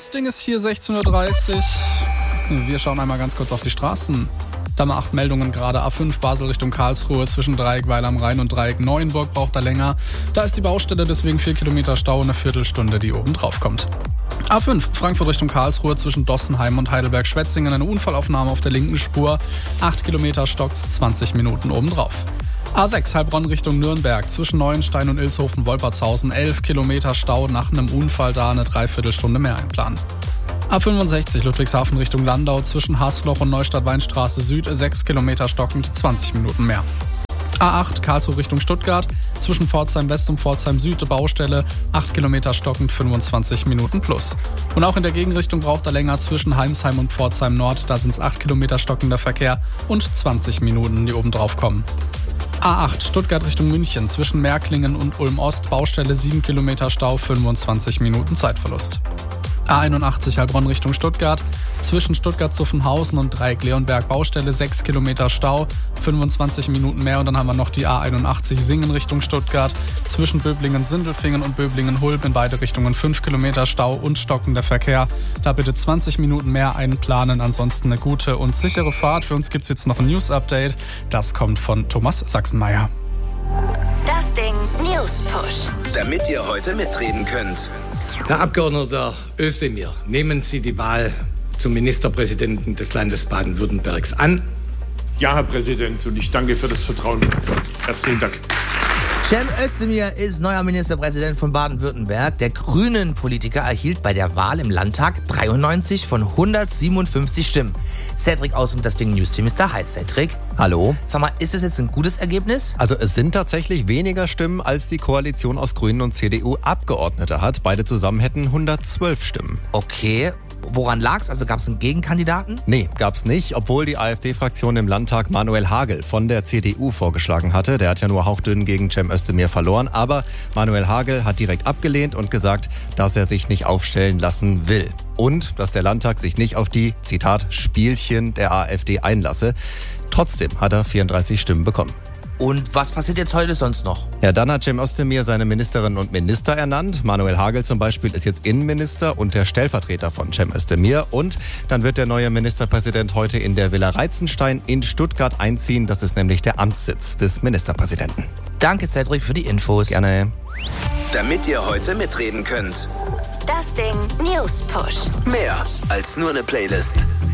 Das Ding ist hier 16:30 Uhr. Wir schauen einmal ganz kurz auf die Straßen. Da haben wir 8 Meldungen gerade. A5 Basel Richtung Karlsruhe zwischen Dreieck Weil am Rhein und Dreieck Neuenburg braucht er länger. Da ist die Baustelle, deswegen 4 Kilometer Stau, eine Viertelstunde, die oben drauf kommt. A5 Frankfurt Richtung Karlsruhe zwischen Dossenheim und Heidelberg-Schwetzingen. Eine Unfallaufnahme auf der linken Spur. 8 Kilometer stockt's, 20 Minuten obendrauf. A6 Heilbronn Richtung Nürnberg zwischen Neuenstein und Ilshofen-Wolpertshausen. 11 Kilometer Stau, nach einem Unfall da eine Dreiviertelstunde mehr einplanen. A65 Ludwigshafen Richtung Landau zwischen Haßloch und Neustadt-Weinstraße Süd 6 Kilometer stockend, 20 Minuten mehr. A8 Karlsruhe Richtung Stuttgart zwischen Pforzheim West und Pforzheim Süd Baustelle 8 Kilometer stockend, 25 Minuten plus. Und auch in der Gegenrichtung braucht er länger zwischen Heimsheim und Pforzheim Nord, da sind es 8 Kilometer stockender Verkehr und 20 Minuten, die oben drauf kommen. A8 Stuttgart Richtung München zwischen Märklingen und Ulm Ost Baustelle 7 Kilometer Stau, 25 Minuten Zeitverlust. A81 Heilbronn Richtung Stuttgart zwischen Stuttgart-Zuffenhausen und Dreieck-Leonberg Baustelle 6 Kilometer Stau, 25 Minuten mehr. Und dann haben wir noch die A81 Singen Richtung Stuttgart zwischen Böblingen-Sindelfingen und Böblingen-Hulb in beide Richtungen 5 Kilometer Stau und stockender Verkehr. Da bitte 20 Minuten mehr einplanen, ansonsten eine gute und sichere Fahrt. Für uns gibt es jetzt noch ein News-Update. Das kommt von Thomas Sachsenmeier. Das Ding News Push. Damit ihr heute mitreden könnt. Herr Abgeordneter Özdemir, nehmen Sie die Wahl zum Ministerpräsidenten des Landes Baden-Württembergs an? Ja, Herr Präsident, und ich danke für das Vertrauen. Herzlichen Dank. Cem Özdemir ist neuer Ministerpräsident von Baden-Württemberg. Der Grünen-Politiker erhielt bei der Wahl im Landtag 93 von 157 Stimmen. Cedric aus dem Das Ding News-Team ist da. Hi Cedric. Hallo. Sag mal, ist das jetzt ein gutes Ergebnis? Also es sind tatsächlich weniger Stimmen, als die Koalition aus Grünen und CDU Abgeordnete hat. Beide zusammen hätten 112 Stimmen. Okay. Woran lag's? Also gab es einen Gegenkandidaten? Nee, gab's nicht, obwohl die AfD-Fraktion im Landtag Manuel Hagel von der CDU vorgeschlagen hatte. Der hat ja nur hauchdünn gegen Cem Özdemir verloren. Aber Manuel Hagel hat direkt abgelehnt und gesagt, dass er sich nicht aufstellen lassen will. Und dass der Landtag sich nicht auf die, Zitat, Spielchen der AfD einlasse. Trotzdem hat er 34 Stimmen bekommen. Und was passiert jetzt heute sonst noch? Ja, dann hat Cem Özdemir seine Ministerinnen und Minister ernannt. Manuel Hagel zum Beispiel ist jetzt Innenminister und der Stellvertreter von Cem Özdemir. Und dann wird der neue Ministerpräsident heute in der Villa Reitzenstein in Stuttgart einziehen. Das ist nämlich der Amtssitz des Ministerpräsidenten. Danke, Cedric, für die Infos. Gerne. Damit ihr heute mitreden könnt. Das Ding News Push. Mehr als nur eine Playlist.